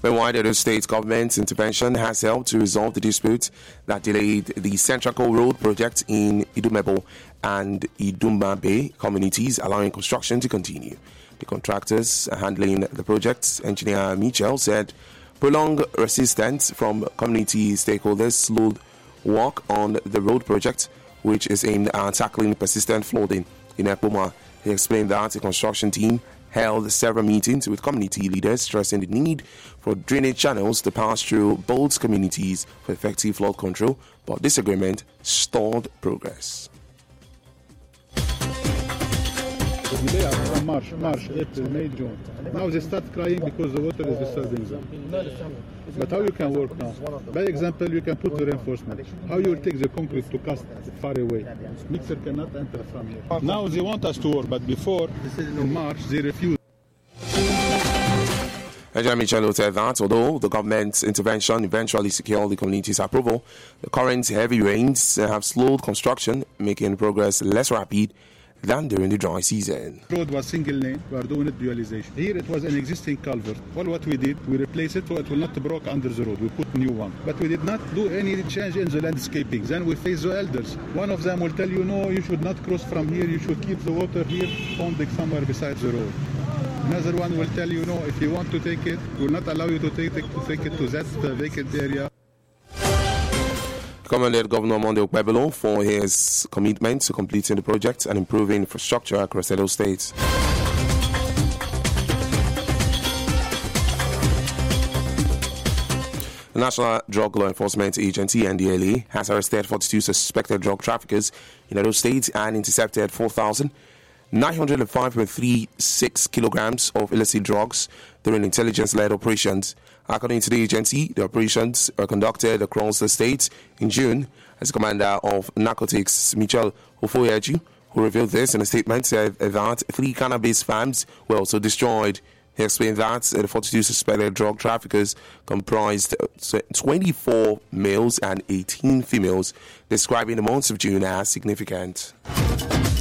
Meanwhile, the state government's intervention has helped to resolve the dispute that delayed the Central Coal Road project in Idumebo and Idumba Bay communities, allowing construction to continue. The contractors handling the project, Engineer Mitchell, said prolonged resistance from community stakeholders slowed work on the road project, which is aimed at tackling persistent flooding in Epoma. He explained that the construction team held several meetings with community leaders, stressing the need for drainage channels to pass through both communities for effective flood control, but disagreement stalled progress. Delay from March, April, May, June. Now they start crying because the water is disturbing them. But how you can work now? By example, you can put the reinforcement. How you will take the concrete to cast far away? Mixer cannot enter from here. Now they want us to work, but before, in March, they refused. Engineer Mitchell said that although the government's intervention eventually secured the community's approval, the current heavy rains have slowed construction, making progress less rapid than during the dry season. The road was single lane, we are doing it dualization. Here it was an existing culvert. Well, what we did, we replaced it so it will not break under the road. We put new one. But we did not do any change in the landscaping. Then we face the elders. One of them will tell you, no, you should not cross from here. You should keep the water here, ponding somewhere beside the road. Another one will tell you, no, if you want to take it, we will not allow you to take it to that vacant area. Commended Governor Monday Okpebholo for his commitment to completing the project and improving infrastructure across Edo State. The National Drug Law Enforcement Agency, NDLA, has arrested 42 suspected drug traffickers in Edo State and intercepted 4,905.36 kilograms of illicit drugs during intelligence-led operations. According to the agency, the operations were conducted across the state in June. As Commander of Narcotics, Michel Ofoyeju, who revealed this in a statement, said that 3 cannabis farms were also destroyed. He explained that the 42 suspected drug traffickers comprised 24 males and 18 females, describing the months of June as significant.